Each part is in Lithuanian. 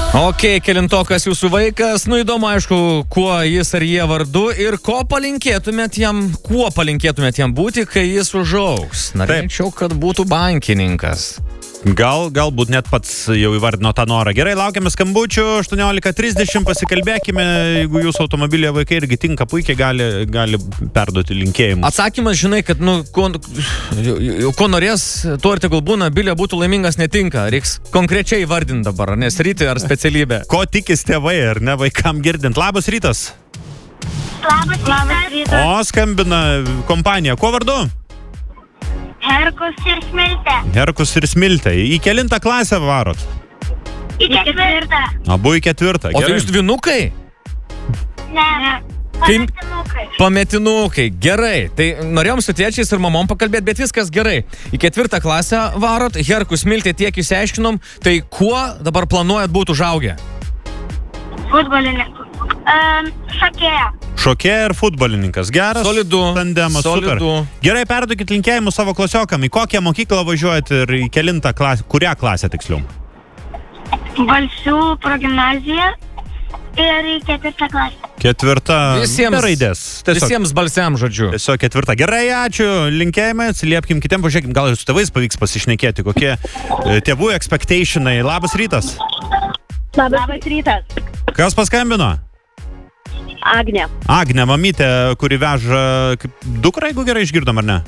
Ok, kelintokas jūsų vaikas, nu įdomu aišku, kuo jis ar jie vardu ir kuo palinkėtumėt jam būti, kai jis užaugs. Norėčiau, kad būtų bankininkas. Galbūt net pats jau įvardino tą norą. Gerai, laukiame skambučių, 18:30, pasikalbėkime, jeigu jūsų automobilio vaikai irgi tinka puikiai, gali perduoti linkėjimus. Atsakymas, žinai, kad ko norės, tuo ir tegul būna, bilė būtų laimingas netinka. Reiks konkrečiai įvardinti dabar, nes rytį ar specialybė. Ko tikis tėvai, ar ne, vaikam girdint? Labas rytas. Labas rytas. O, skambina kompanija. Kuo vardu? Herkus ir Smiltė. Herkus ir Smiltė. Į kelintą klasę varot? Į 4. Abu į 4. O tai jūs dvinukai? Ne. Pametinukai. Gerai. Tai norėjom su tėčiais ir mamom pakalbėti, bet viskas gerai. Į 4 klasę varot, Herkus, Smiltė tiek išsiaiškinom, tai kuo dabar planuojat būti užaugę? Futbolininkas. Šokėja. Šokėja ir futbolininkas. Geras. Solidu. Tandemas. Solidu. Super. Gerai, perduokit linkėjimus savo klasiokam. Į kokią mokyklą važiuojat ir į kelintą klasę? Kurią klasę tiksliau? Balsių progimnazija ir į 4 klasę. 4. Visiems raidės. Visiems balsiam, žodžiu. Tiesiog 4. Gerai, ačiū. Linkėjimai, atsiliepkim kitiem, pažiūrėkim, gal ir su tėvais pavyks pasišnekėti, kokie tėvų expectationai. Labas rytas. Labas rytas. Kas paskambino? Agnė. Agnė, mamytė, kuri veža dukrą, jeigu gerai išgirdom, ar ne?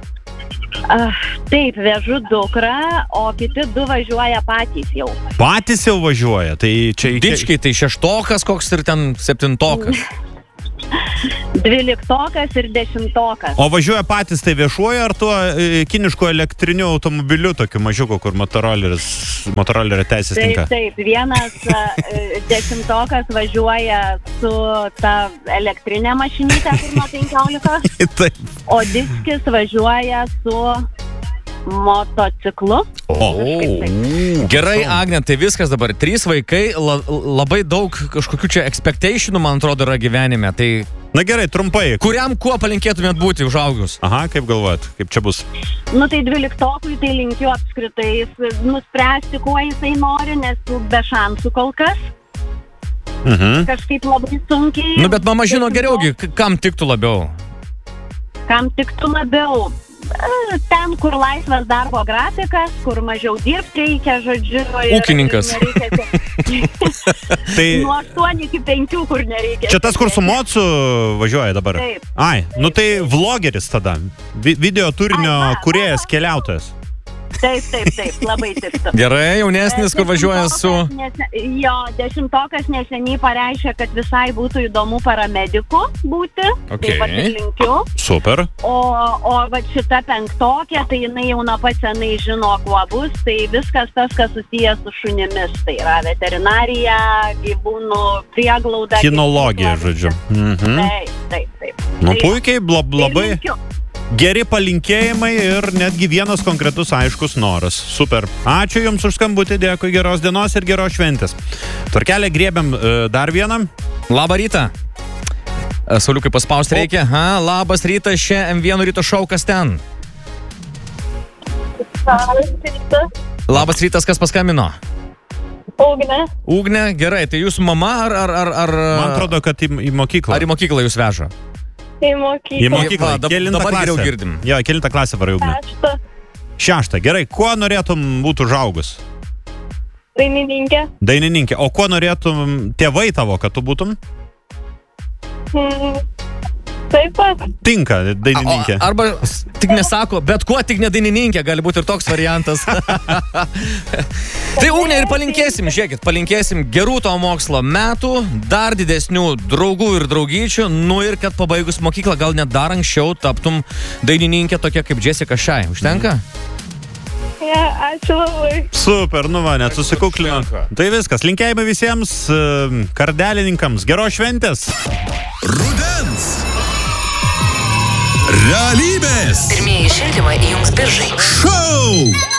Taip, vežu dukrą, o kiti 2 važiuoja patys jau. Patys jau važiuoja, tai čia... Dičkiai, tai 6-tokas koks ir ten 7-tokas. 12-tokas ir 10-tokas. O važiuoja patys tai viešuoju ar tuo kinišku elektriniu automobiliu, tokiu mažiuku, kur motorolerio teisės tinka? Taip, vienas 10-tokas važiuoja su ta elektrinė mašinytė, kur nuo 15, Taip. o diskis važiuoja su motociklu. Gerai, Agne, tai viskas dabar. 3 vaikai, labai daug kažkokių čia expectationų, man atrodo, yra gyvenime. Tai... Na gerai, trumpai. Kuriam kuo palinkėtumėt būti užaugus? Aha, kaip galvojat, kaip čia bus? Nu tai 12-okui tai linkiu apskritai nuspręsti, kuo jisai nori, nes be šansų kol kas. Kažkaip labai sunkiai. Nu bet mama žino geriaugi, kam tiktų labiau? Kam tiktų labiau? Ten, kur laisvas darbo grafikas, kur mažiau dirbti reikia, žodžiu. Ūkininkas. Tai nuo 8 iki 5, kur nereikia. Čia tas, kur su mocu važiuoja dabar? Taip. Ai, nu tai vlogeris tada. Video turinio kūrėjas, keliautojas. Taip, labai tiktų. Gerai, jaunesnis, kur važiuoja su... Jo, 10-tokas neseniai pareiškė, kad visai būtų įdomu paramediku būti. Okay. Taip pat ir linkiu. Super. O va šita 5-tokė, tai jinai jau nuo pat senai žino, kuo bus. Tai viskas tas, kas susijęs su šunimis. Tai yra veterinarija, gyvūnų prieglauda. Kinologija, žodžiu. Taip. Nu puikiai, labai... Linkiu. Geri palinkėjimai ir netgi vienas konkretus aiškus noras. Super. Ačiū Jums už skambutį, dėkui, geros dienos ir geros šventės. Tvarkelę griebiam dar vieną. Labą rytą. Sauliukai paspausti reikia. Labas rytas, čia M1 ryto šou, kas ten? Labas rytas, kas paskambino? Ugnė, gerai, tai Jūs mama ar... Man atrodo, kad į mokyklą. Ar į mokyklą Jūs veža? Į mokyklą. Į mokyklą. Dabar geriau girdim. Jo, 9 klasę varai, Ugnė. 6. Gerai, kuo norėtum būti užaugus? Dainininkė. O kuo norėtum tėvai tavo, kad tu būtum? Taip pat. Tinka dainininkė. Arba tik nesako, bet kuo tik ne dainininkė, gali būti ir toks variantas. Tai Ugnė ir palinkėsim, žiūrėkit, palinkėsim gerų to mokslo metų, dar didesnių draugų ir draugyčių, nu ir kad pabaigus mokyklą gal net dar anksčiau taptum dainininkė tokia kaip Jessica Shy. Užtenka? Ačiū labai. Super, nu va, net susikuklino. Tai viskas, linkėjimai visiems kardelininkams. Geros šventės. Rudens realybės. Pirmieji šildymai įjungs Biržai. Šou.